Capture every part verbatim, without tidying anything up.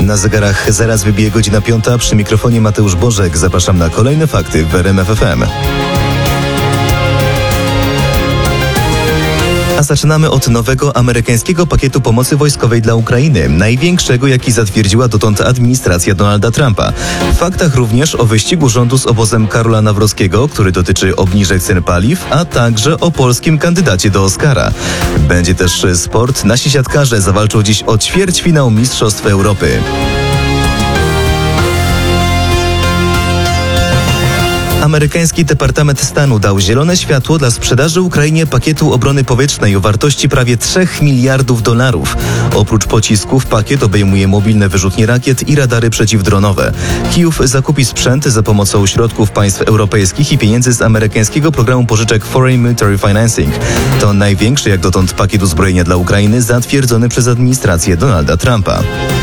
Na zegarach zaraz wybije godzina piąta. Przy mikrofonie Mateusz Bożek. Zapraszam na kolejne fakty w R M F F M. A zaczynamy od nowego amerykańskiego pakietu pomocy wojskowej dla Ukrainy, największego, jaki zatwierdziła dotąd administracja Donalda Trumpa. W faktach również o wyścigu rządu z obozem Karola Nawrockiego, który dotyczy obniżek cen paliw, a także o polskim kandydacie do Oscara. Będzie też sport. Nasi siatkarze zawalczą dziś o ćwierćfinał Mistrzostw Europy. Amerykański Departament Stanu dał zielone światło dla sprzedaży Ukrainie pakietu obrony powietrznej o wartości prawie trzech miliardów dolarów. Oprócz pocisków pakiet obejmuje mobilne wyrzutnie rakiet i radary przeciwdronowe. Kijów zakupi sprzęt za pomocą środków państw europejskich i pieniędzy z amerykańskiego programu pożyczek Foreign Military Financing. To największy jak dotąd pakiet uzbrojenia dla Ukrainy zatwierdzony przez administrację Donalda Trumpa.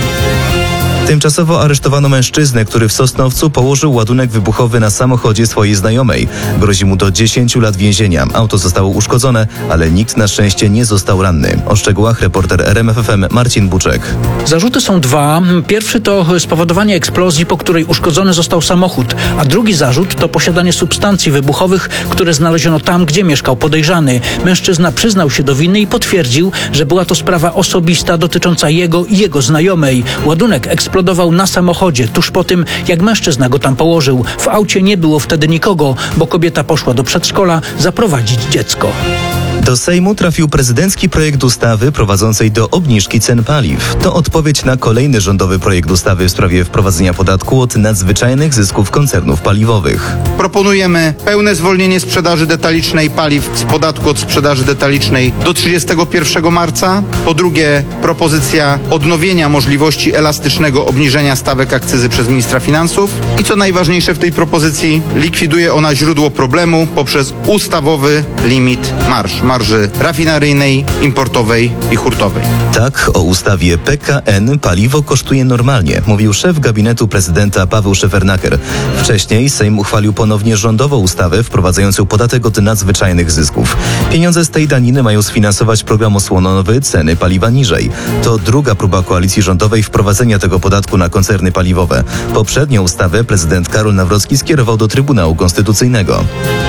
Tymczasowo aresztowano mężczyznę, który w Sosnowcu położył ładunek wybuchowy na samochodzie swojej znajomej. Grozi mu do dziesięciu lat więzienia. Auto zostało uszkodzone, ale nikt na szczęście nie został ranny. O szczegółach reporter R M F F M Marcin Buczek. Zarzuty są dwa. Pierwszy to spowodowanie eksplozji, po której uszkodzony został samochód, a drugi zarzut to posiadanie substancji wybuchowych, które znaleziono tam, gdzie mieszkał podejrzany. Mężczyzna przyznał się do winy i potwierdził, że była to sprawa osobista dotycząca jego i jego znajomej. Ładunek eksplodował na samochodzie, tuż po tym, jak mężczyzna go tam położył. W aucie nie było wtedy nikogo, bo kobieta poszła do przedszkola zaprowadzić dziecko. Do Sejmu trafił prezydencki projekt ustawy prowadzącej do obniżki cen paliw. To odpowiedź na kolejny rządowy projekt ustawy w sprawie wprowadzenia podatku od nadzwyczajnych zysków koncernów paliwowych. Proponujemy pełne zwolnienie sprzedaży detalicznej paliw z podatku od sprzedaży detalicznej do trzydziestego pierwszego marca. Po drugie, propozycja odnowienia możliwości elastycznego obniżenia stawek akcyzy przez ministra finansów. I co najważniejsze w tej propozycji, likwiduje ona źródło problemu poprzez ustawowy limit marż. marży rafineryjnej, importowej i hurtowej. Tak, o ustawie P K N paliwo kosztuje normalnie, mówił szef gabinetu prezydenta Paweł Szefernaker. Wcześniej Sejm uchwalił ponownie rządową ustawę wprowadzającą podatek od nadzwyczajnych zysków. Pieniądze z tej daniny mają sfinansować program osłonowy Ceny paliwa niżej. To druga próba koalicji rządowej wprowadzenia tego podatku na koncerny paliwowe. Poprzednią ustawę prezydent Karol Nawrocki skierował do Trybunału Konstytucyjnego.